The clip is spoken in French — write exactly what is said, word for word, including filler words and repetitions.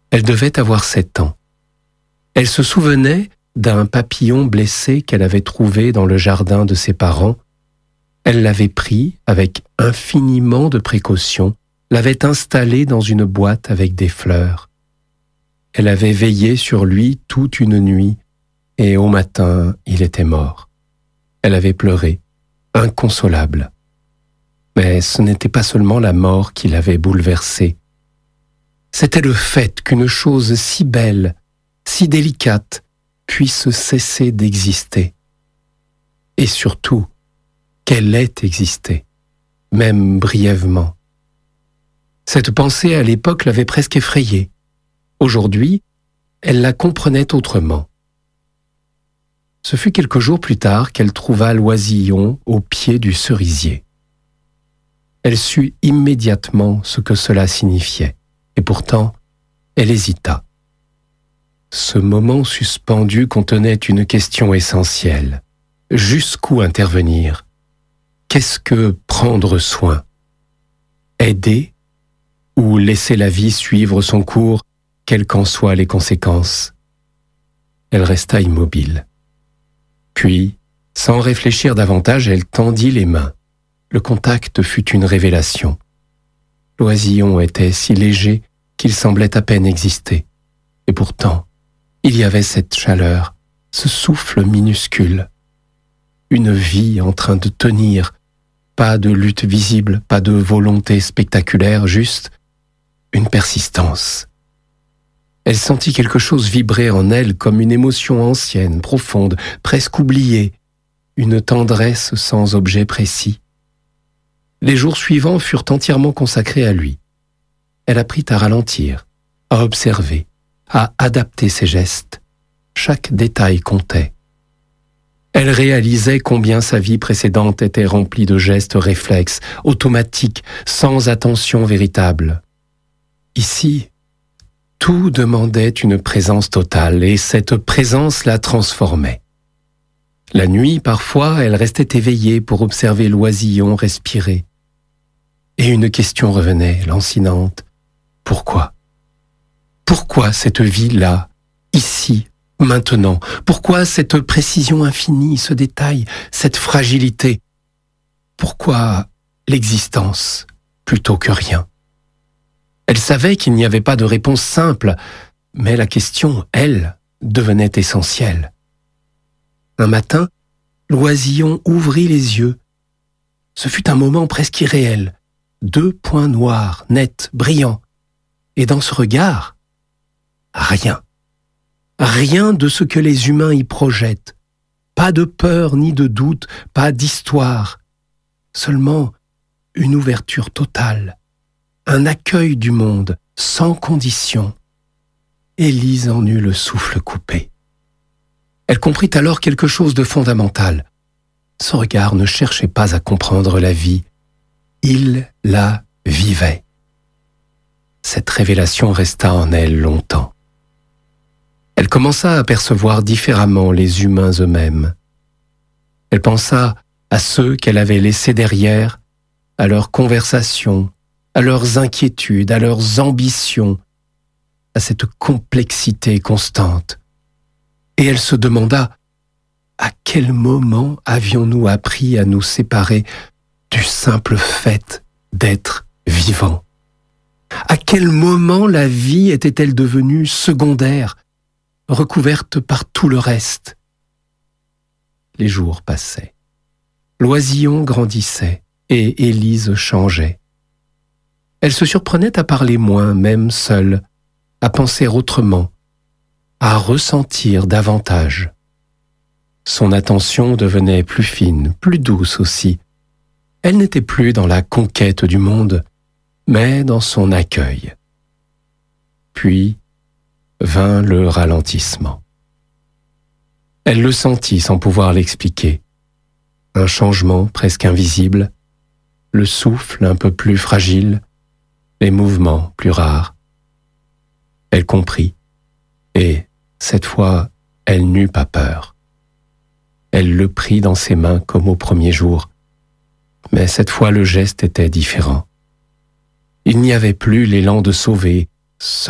Elle devait avoir sept ans. Elle se souvenait d'un papillon blessé qu'elle avait trouvé dans le jardin de ses parents. Elle l'avait pris avec infiniment de précaution, l'avait installé dans une boîte avec des fleurs. Elle avait veillé sur lui toute une nuit, et au matin, il était mort. Elle avait pleuré, inconsolable. Mais ce n'était pas seulement la mort qui l'avait bouleversée. C'était le fait qu'une chose si belle, si délicate, puisse cesser d'exister. Et surtout, qu'elle ait existé, même brièvement. Cette pensée à l'époque l'avait presque effrayée. Aujourd'hui, elle la comprenait autrement. Ce fut quelques jours plus tard qu'elle trouva l'oisillon au pied du cerisier. Elle sut immédiatement ce que cela signifiait, et pourtant, elle hésita. Ce moment suspendu contenait une question essentielle. Jusqu'où intervenir? Qu'est-ce que prendre soin? Aider ou laisser la vie suivre son cours, quelles qu'en soient les conséquences? Elle resta immobile. Puis, sans réfléchir davantage, elle tendit les mains. Le contact fut une révélation. L'oisillon était si léger qu'il semblait à peine exister. Et pourtant, il y avait cette chaleur, ce souffle minuscule. Une vie en train de tenir, pas de lutte visible, pas de volonté spectaculaire, juste une persistance. Elle sentit quelque chose vibrer en elle comme une émotion ancienne, profonde, presque oubliée, une tendresse sans objet précis. Les jours suivants furent entièrement consacrés à lui. Elle apprit à ralentir, à observer, à adapter ses gestes. Chaque détail comptait. Elle réalisait combien sa vie précédente était remplie de gestes réflexes, automatiques, sans attention véritable. Ici, tout demandait une présence totale et cette présence la transformait. La nuit, parfois, elle restait éveillée pour observer l'oisillon respirer. Et une question revenait, lancinante. Pourquoi? Pourquoi cette vie-là, ici, maintenant? Pourquoi cette précision infinie, ce détail, cette fragilité? Pourquoi l'existence plutôt que rien? Elle savait qu'il n'y avait pas de réponse simple, mais la question, elle, devenait essentielle. Un matin, l'oisillon ouvrit les yeux. Ce fut un moment presque irréel. Deux points noirs, nets, brillants. Et dans ce regard, rien. Rien de ce que les humains y projettent. Pas de peur ni de doute, pas d'histoire. Seulement une ouverture totale. Un accueil du monde, sans condition. Élise en eut le souffle coupé. Elle comprit alors quelque chose de fondamental. Son regard ne cherchait pas à comprendre la vie. Il la vivait. Cette révélation resta en elle longtemps. Elle commença à percevoir différemment les humains eux-mêmes. Elle pensa à ceux qu'elle avait laissés derrière, à leurs conversations, à leurs inquiétudes, à leurs ambitions, à cette complexité constante. Et elle se demanda à quel moment avions-nous appris à nous séparer du simple fait d'être vivant? À quel moment la vie était-elle devenue secondaire, recouverte par tout le reste? Les jours passaient. L'oisillon grandissait et Élise changeait. Elle se surprenait à parler moins, même seule, à penser autrement, à ressentir davantage. Son attention devenait plus fine, plus douce aussi. Elle n'était plus dans la conquête du monde, mais dans son accueil. Puis vint le ralentissement. Elle le sentit sans pouvoir l'expliquer. Un changement presque invisible, le souffle un peu plus fragile, les mouvements plus rares. Elle comprit, et cette fois, elle n'eut pas peur. Elle le prit dans ses mains comme au premier jour, mais cette fois le geste était différent. Il n'y avait plus l'élan de sauver,